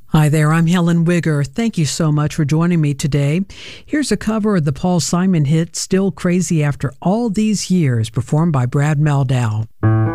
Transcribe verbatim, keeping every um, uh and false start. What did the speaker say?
Hi there, I'm Helen Wigger. Thank you so much for joining me today. Here's a cover of the Paul Simon hit Still Crazy After All These Years, performed by Brad Mehldau.